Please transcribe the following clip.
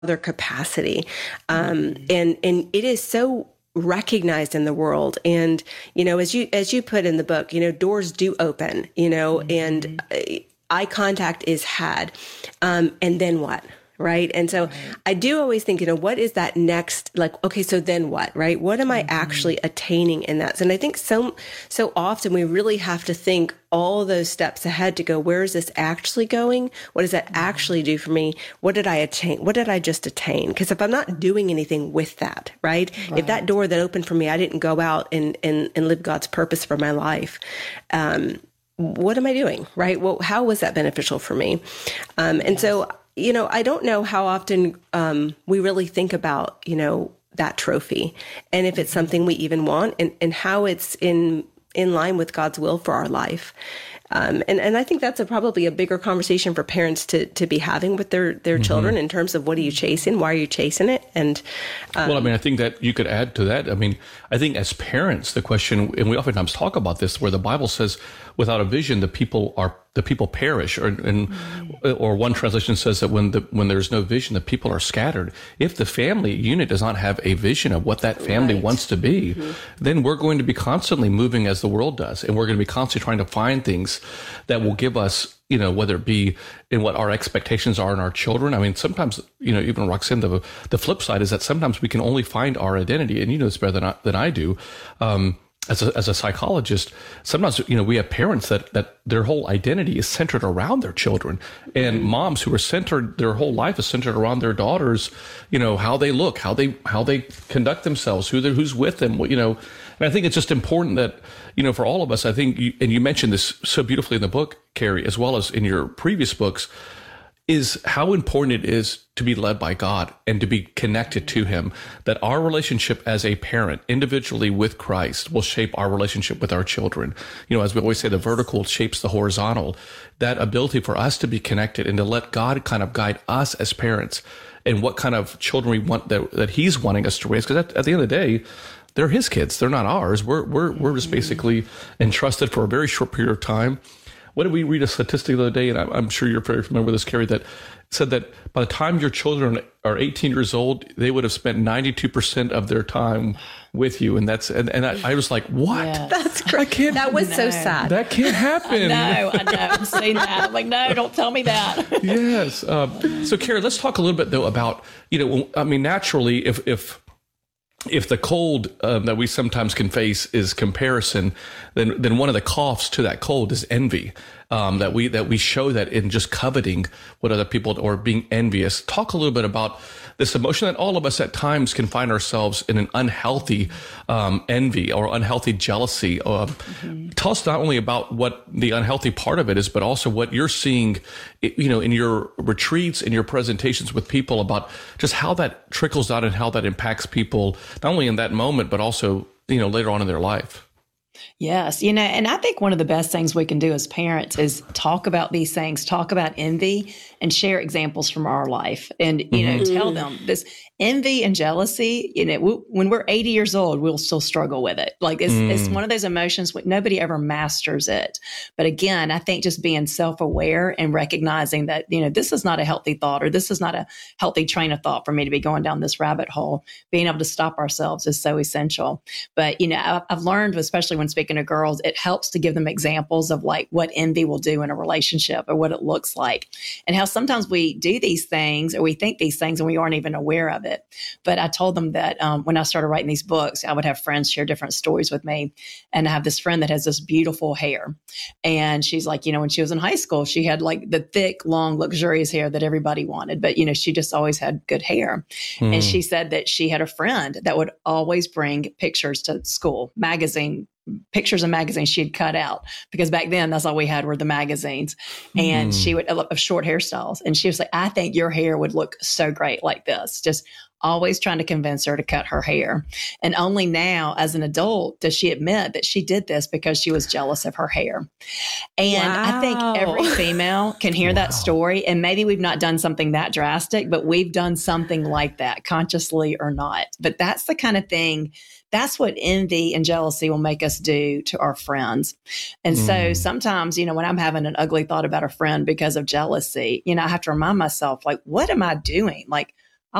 their capacity. And it is so recognized in the world. And, as you put in the book, doors do open, and eye contact is had. And then what? Right. And so I do always think, what is that next? Like, okay, so then what? Right. What am I actually attaining in that? And I think so often we really have to think all those steps ahead to go, where is this actually going? What does that actually do for me? What did I attain? What did I just attain? Because if I'm not doing anything with that, right? If that door that opened for me, I didn't go out and live God's purpose for my life, what am I doing? Right. Well, how was that beneficial for me? And so, I don't know how often we really think about, that trophy, and if it's something we even want, and how it's in line with God's will for our life. And I think that's probably a bigger conversation for parents to be having with their children in terms of what are you chasing? Why are you chasing it? And I think that you could add to that. I think as parents, the question, and we oftentimes talk about this, where the Bible says, without a vision, the people perish, or one translation says that when there's no vision, the people are scattered. If the family unit does not have a vision of what that family wants to be, then we're going to be constantly moving as the world does, and we're going to be constantly trying to find things that will give us, whether it be in what our expectations are in our children. Sometimes, even Roxanne, the flip side is that sometimes we can only find our identity, and you know this better than I do. As a psychologist, sometimes, we have parents that their whole identity is centered around their children, and moms who are centered, their whole life is centered around their daughters, how they look, how they conduct themselves, who's with them, And I think it's just important that, for all of us, I think, and you mentioned this so beautifully in the book, Carrie, as well as in your previous books, is how important it is to be led by God and to be connected to Him, that our relationship as a parent individually with Christ will shape our relationship with our children. As we always say, the vertical shapes the horizontal. That ability for us to be connected and to let God kind of guide us as parents and what kind of children we want that He's wanting us to raise. Because at the end of the day, they're His kids. They're not ours. We're just basically entrusted for a very short period of time. What did we read a statistic the other day? And I'm sure you're very familiar with this, Carrie, that said that by the time your children are 18 years old, they would have spent 92% of their time with you. And I was like, what? Yes. That's great. That was so sad. That can't happen. I know. I'm seeing that. I'm like, no, don't tell me that. Yes. So Carrie, let's talk a little bit though about, naturally, if the cold that we sometimes can face is comparison, then one of the coughs to that cold is envy. That we show that in just coveting what other people, or being envious. Talk a little bit about this emotion that all of us at times can find ourselves in an unhealthy envy or unhealthy jealousy. Tell us not only about what the unhealthy part of it is, but also what you're seeing, in your retreats, in your presentations with people, about just how that trickles out and how that impacts people, not only in that moment, but also, later on in their life. Yes. And I think one of the best things we can do as parents is talk about these things, talk about envy, and share examples from our life. And, tell them this envy and jealousy, when we're 80 years old, we'll still struggle with it. Like it's one of those emotions, nobody ever masters it. But again, I think just being self-aware and recognizing that, this is not a healthy thought, or this is not a healthy train of thought for me to be going down this rabbit hole. Being able to stop ourselves is so essential. But, I've learned, especially when speaking to girls, it helps to give them examples of like what envy will do in a relationship, or what it looks like, and how sometimes we do these things, or we think these things, and we aren't even aware of it. But I told them that when I started writing these books, I would have friends share different stories with me. And I have this friend that has this beautiful hair. And she's like, when she was in high school, she had like the thick, long, luxurious hair that everybody wanted. But, she just always had good hair. And she said that she had a friend that would always bring pictures to school, pictures of magazines she'd cut out, because back then that's all we had were the magazines. And she would of short hairstyles. And she was like, I think your hair would look so great like this. Just always trying to convince her to cut her hair. And only now as an adult does she admit that she did this because she was jealous of her hair. And I think every female can hear that story. And maybe we've not done something that drastic, but we've done something like that, consciously or not. But that's the kind of thing, that's what envy and jealousy will make us do to our friends. And so sometimes, when I'm having an ugly thought about a friend because of jealousy, I have to remind myself, like, what am I doing? Like,